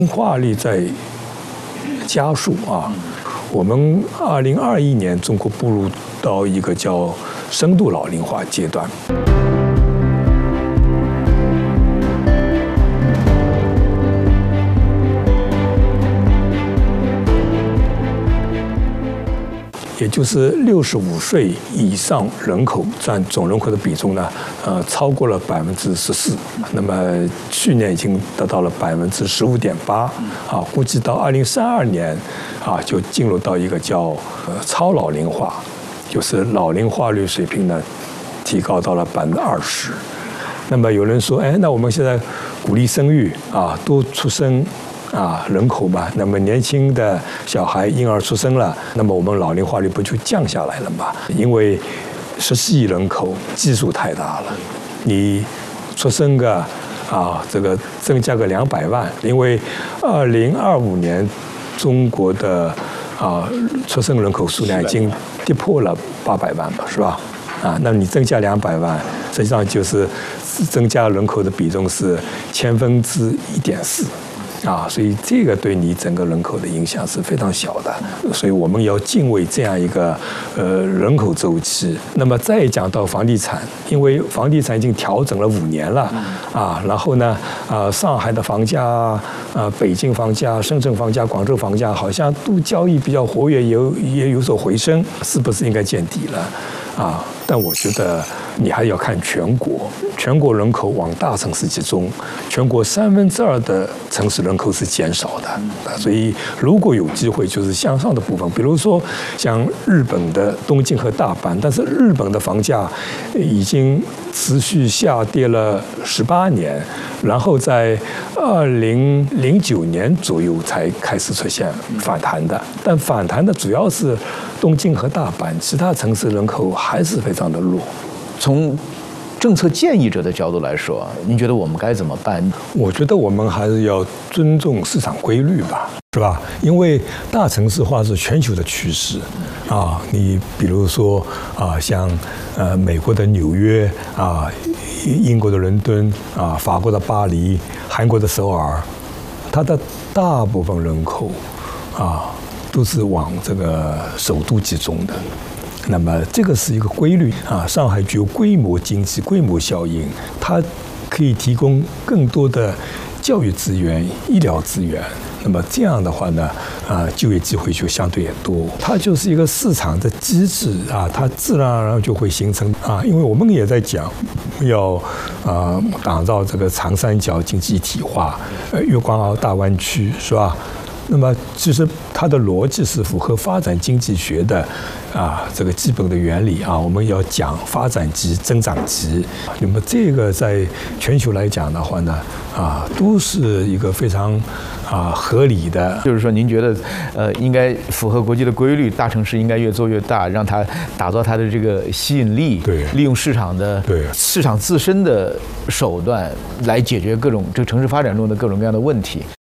老化率在加速啊。我们2021年中国步入到一个叫深度老龄化阶段。也就是65岁以上人口占总人口的比重呢，超过了14%。那么去年已经达到了15.8%，估计到2032年，就进入到一个叫超老龄化，就是老龄化率水平呢提高到了20%。那么有人说，哎，那我们现在鼓励生育多出生。人口嘛，那么年轻的小孩婴儿出生了，那么我们老龄化率不就降下来了吗？因为14亿人口基数太大了，你出生个这个增加个200万，因为2025年中国的出生人口数量已经跌破了800万嘛，是吧？那你增加200万，实际上就是增加人口的比重是1/1000.4。所以这个对你整个人口的影响是非常小的，所以我们要敬畏这样一个人口周期。那么再讲到房地产，因为房地产已经调整了5年了然后呢上海的房价北京房价、深圳房价、广州房价好像都交易比较活跃，也有所回升，是不是应该见底了但我觉得你还要看全国人口往大城市集中，全国2/3的城市人口是减少的，所以如果有机会，就是向上的部分，比如说像日本的东京和大阪，但是日本的房价已经持续下跌了18年，然后在2009年左右才开始出现反弹的，但反弹的主要是东京和大阪，其他城市人口还是非常的弱。 从政策建议者的角度来说，您觉得我们该怎么办？ 我觉得我们还是要尊重市场规律吧，是吧？因为大城市化是全球的趋势你比如说像美国的纽约英国的伦敦法国的巴黎、韩国的首尔，它的大部分人口都是往这个首都集中的。那么这个是一个规律上海具有规模经济、规模效应，它可以提供更多的教育资源、医疗资源。那么这样的话呢，就业机会就相对也多。它就是一个市场的机制它自然而然就会形成因为我们也在讲要打造这个长三角经济一体化，粤港澳大湾区，是吧？那么其实它的逻辑是符合发展经济学的这个基本的原理我们要讲发展极、增长极。那么这个在全球来讲的话呢都是一个非常合理的。 就是说，您觉得应该符合国际的规律，大城市应该越做越大，让它打造它的这个吸引力， 对， 利用市场自身的手段来解决各种这个城市发展中的各种各样的问题。